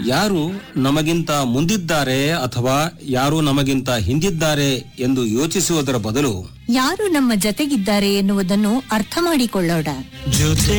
ಯಾರು ನಮಗಿಂತ ಮುಂದಿದ್ದಾರೆ ಅಥವಾ ಯಾರು ನಮಗಿಂತ ಹಿಂದಿದ್ದಾರೆ ಎಂದು ಯೋಚಿಸುವುದರ ಬದಲು ಯಾರು ನಮ್ಮ ಜತೆಗಿದ್ದಾರೆ ಎನ್ನುವುದನ್ನು ಅರ್ಥ ಮಾಡಿಕೊಳ್ಳೋಣ.